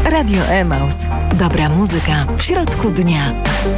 Radio Emaus. Dobra muzyka w środku dnia.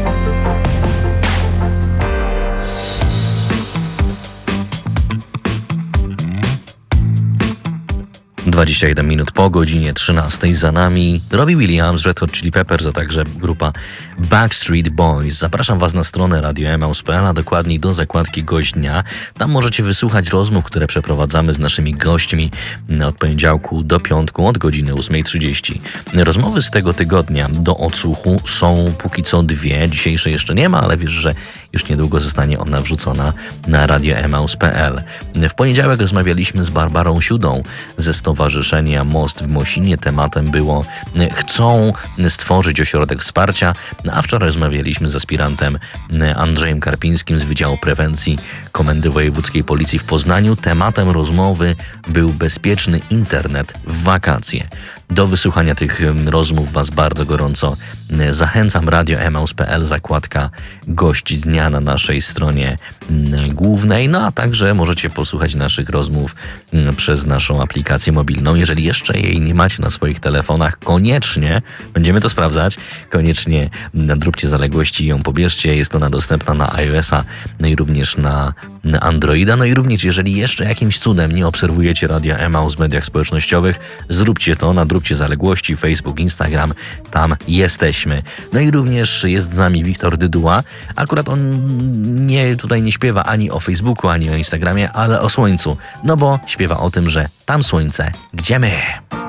21 minut po godzinie 13 za nami Robbie Williams, Red Hot Chili Peppers, a także grupa Backstreet Boys. Zapraszam Was na stronę radioemaus.pl, a dokładniej do zakładki Gość Dnia. Tam możecie wysłuchać rozmów, które przeprowadzamy z naszymi gośćmi od poniedziałku do piątku od godziny 8:30. Rozmowy z tego tygodnia do odsłuchu są póki co dwie. Dzisiejszej jeszcze nie ma, ale wiesz, że już niedługo zostanie ona wrzucona na radioemaus.pl. W poniedziałek rozmawialiśmy z Barbarą Siudą ze Stowarzyszenia Most w Mosinie. Tematem było chcą stworzyć ośrodek wsparcia, a wczoraj rozmawialiśmy z aspirantem Andrzejem Karpińskim z Wydziału Prewencji Komendy Wojewódzkiej Policji w Poznaniu. Tematem rozmowy był bezpieczny internet w wakacje. Do wysłuchania tych rozmów Was bardzo gorąco zachęcam. radioemaus.pl, zakładka Gość Dnia na naszej stronie głównej, no a także możecie posłuchać naszych rozmów przez naszą aplikację mobilną. Jeżeli jeszcze jej nie macie na swoich telefonach, koniecznie, będziemy to sprawdzać, koniecznie nadróbcie zaległości i ją pobierzcie. Jest ona dostępna na iOS-a, no i również na Androida. No i również, jeżeli jeszcze jakimś cudem nie obserwujecie Radia Emaus w mediach społecznościowych, zróbcie to, nadróbcie zaległości, Facebook, Instagram, tam jesteśmy. No i również jest z nami Wiktor Dyduła. Akurat on tutaj nie śpiewa ani o Facebooku, ani o Instagramie, ale o słońcu. No bo śpiewa o tym, że tam słońce, gdzie my?